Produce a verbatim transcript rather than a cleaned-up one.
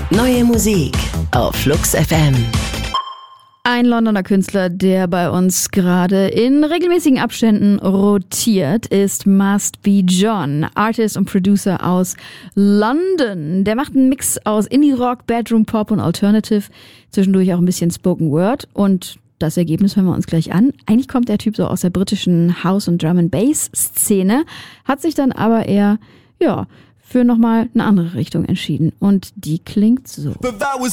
Neue Musik auf Flux F M. Ein Londoner Künstler, der bei uns gerade in regelmäßigen Abständen rotiert, ist Must Be John, Artist und Producer aus London. Der macht einen Mix aus Indie-Rock, Bedroom-Pop und Alternative, zwischendurch auch ein bisschen Spoken Word, und das Ergebnis hören wir uns gleich an. Eigentlich kommt der Typ so aus der britischen House- und Drum-and-Bass-Szene, hat sich dann aber eher, ja, für nochmal eine andere Richtung entschieden. Und die klingt so.